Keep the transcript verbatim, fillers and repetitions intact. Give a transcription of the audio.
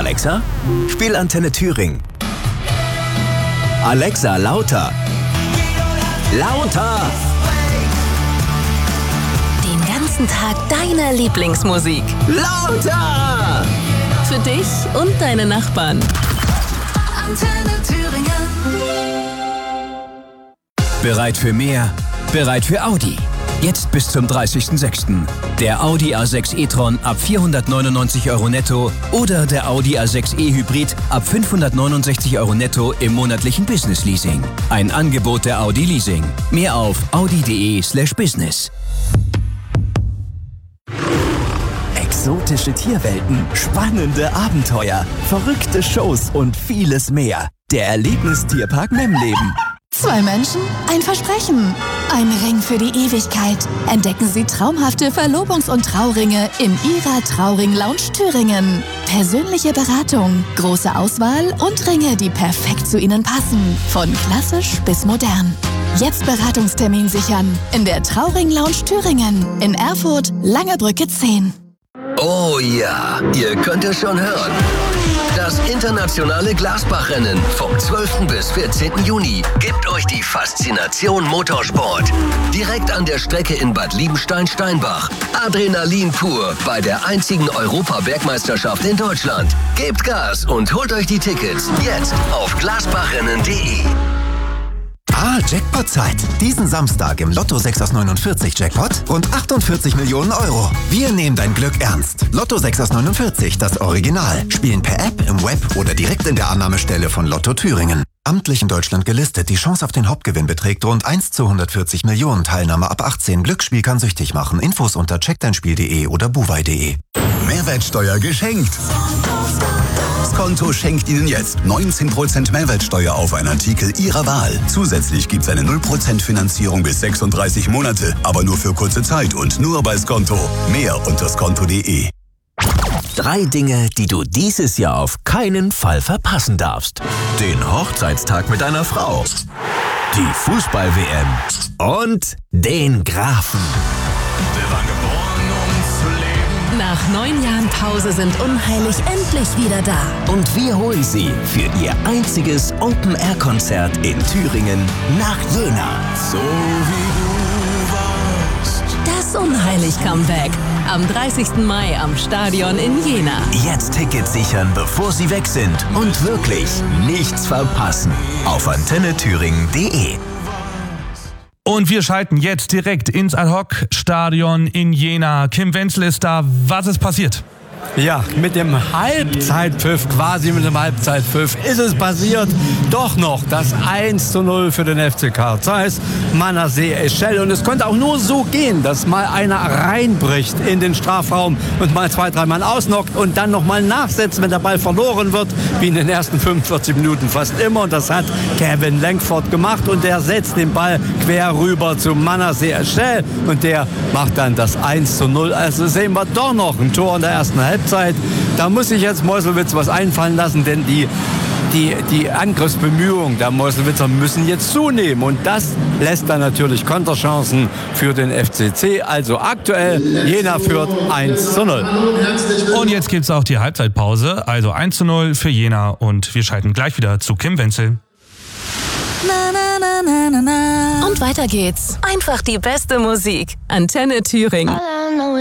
Alexa, spiel Antenne Thüringen. Alexa, lauter. Lauter! Den ganzen Tag deine Lieblingsmusik. Lauter! Für dich und deine Nachbarn. Antenne Thüringen. Bereit für mehr? Bereit für Audi. Jetzt bis zum dreißigsten sechsten Der Audi A sechs e-tron ab vierhundertneunundneunzig Euro netto oder der Audi A sechs e-Hybrid ab fünfhundertneunundsechzig Euro netto im monatlichen Business-Leasing. Ein Angebot der Audi Leasing. Mehr auf audi.de slash business. Exotische Tierwelten, spannende Abenteuer, verrückte Shows und vieles mehr. Der Erlebnistierpark Memleben. Zwei Menschen, ein Versprechen. Ein Ring für die Ewigkeit. Entdecken Sie traumhafte Verlobungs- und Trauringe in Ihrer Trauring Lounge Thüringen. Persönliche Beratung, große Auswahl und Ringe, die perfekt zu Ihnen passen. Von klassisch bis modern. Jetzt Beratungstermin sichern. In der Trauring Lounge Thüringen. In Erfurt, Langebrücke zehn. Oh ja, ihr könnt es schon hören. Das internationale Glasbach-Rennen vom zwölften bis vierzehnten Juni gibt euch die Faszination Motorsport. Direkt an der Strecke in Bad Liebenstein-Steinbach. Adrenalin pur bei der einzigen Europa-Bergmeisterschaft in Deutschland. Gebt Gas und holt euch die Tickets jetzt auf glasbachrennen punkt de. Ah, Jackpot-Zeit. Diesen Samstag im Lotto sechs aus neunundvierzig Jackpot rund achtundvierzig Millionen Euro. Wir nehmen dein Glück ernst. Lotto sechs aus neunundvierzig, das Original. Spielen per App, im Web oder direkt in der Annahmestelle von Lotto Thüringen. Amtlich in Deutschland gelistet. Die Chance auf den Hauptgewinn beträgt rund eins zu hundertvierzig Millionen. Teilnahme ab achtzehn. Glücksspiel kann süchtig machen. Infos unter checkdeinspiel punkt de oder buwei punkt de. Mehrwertsteuer geschenkt. Skonto schenkt Ihnen jetzt neunzehn Prozent Mehrwertsteuer auf einen Artikel Ihrer Wahl. Zusätzlich gibt es eine null Prozent Finanzierung bis sechsunddreißig Monate, aber nur für kurze Zeit und nur bei Skonto. Mehr unter skonto punkt de. Drei Dinge, die du dieses Jahr auf keinen Fall verpassen darfst. Den Hochzeitstag mit deiner Frau. Die Fußball-W M. Und den Grafen. Wir waren geboren, um zu leben. Nach neun Jahren Pause sind Unheilig endlich wieder da. Und wir holen sie für ihr einziges Open-Air-Konzert in Thüringen nach Jena. So wie du warst. Das Unheilig-Comeback. Am dreißigsten Mai am Stadion in Jena. Jetzt Tickets sichern, bevor sie weg sind. Und wirklich nichts verpassen. Auf antenne thüringen punkt de. Und wir schalten jetzt direkt ins Ad-Hoc-Stadion in Jena. Kim Wenzel ist da. Was ist passiert? Ja, mit dem Halbzeitpfiff, quasi mit dem Halbzeitpfiff, ist es passiert. Doch noch das eins zu null für den F C Carl Zeiss, Manasee Eschel. Und es konnte auch nur so gehen, dass mal einer reinbricht in den Strafraum und mal zwei, drei Mann ausnockt und dann nochmal nachsetzt, wenn der Ball verloren wird, wie in den ersten fünfundvierzig Minuten fast immer. Und das hat Kevin Langford gemacht und der setzt den Ball quer rüber zu Manasee Eschel und der macht dann das eins zu null. Also sehen wir doch noch ein Tor in der ersten Halbzeit. Da muss sich jetzt Meuselwitz was einfallen lassen, denn die, die, die Angriffsbemühungen der Meuselwitzer müssen jetzt zunehmen. Und das lässt dann natürlich Konterchancen für den F C C. Also aktuell Jena führt eins zu null. Und jetzt gibt es auch die Halbzeitpause. Also eins zu null für Jena. Und wir schalten gleich wieder zu Kim Wenzel. Na, na, na, na, na, na. Und weiter geht's. Einfach die beste Musik. Antenne Thüringen.